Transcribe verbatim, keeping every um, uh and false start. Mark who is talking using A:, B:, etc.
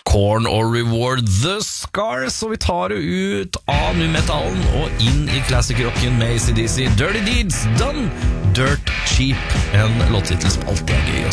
A: Korn og Reward the Scars, og vi tar det ut av nu metallen og inn i classic rocken med A C D C. Dirty Deeds Done, Dirt Cheap, en låttittel som alltid er gøy å